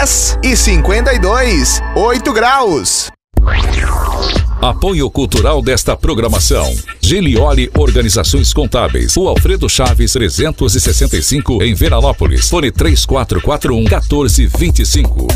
10h52, 8 graus. Apoio cultural desta programação: Gilioli Organizações Contábeis, o Alfredo Chaves 365 em Veranópolis. Fone 3441-1425.